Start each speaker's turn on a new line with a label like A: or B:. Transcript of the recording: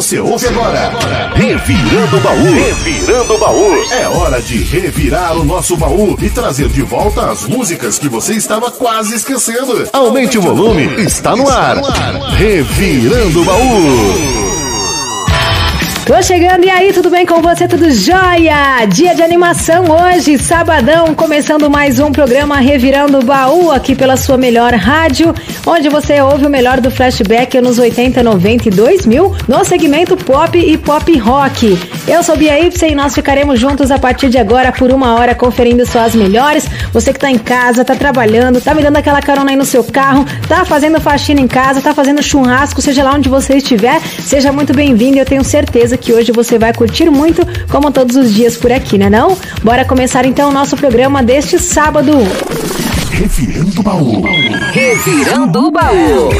A: Você ouve agora. Revirando o Baú. Revirando o Baú. É hora de revirar o nosso baú e trazer de volta as músicas que você estava quase esquecendo. Aumente o volume, está no ar. Revirando o Baú.
B: Tô chegando, e aí, tudo bem com você? Tudo jóia? Dia de animação hoje, sabadão, começando mais um programa Revirando o Baú, aqui pela sua melhor rádio, onde você ouve o melhor do flashback anos 80, 90 e 2000, no segmento pop e pop rock. Eu sou Bia Ipsen e nós ficaremos juntos a partir de agora por 1 hora conferindo só as melhores. Você que tá em casa, tá trabalhando, tá me dando aquela carona aí no seu carro, tá fazendo faxina em casa, tá fazendo churrasco, seja lá onde você estiver, seja muito bem-vindo e eu tenho certeza que hoje você vai curtir muito, como todos os dias por aqui, né não? Bora começar então o nosso programa deste sábado.
A: Revirando o Baú.
B: Revirando o Baú.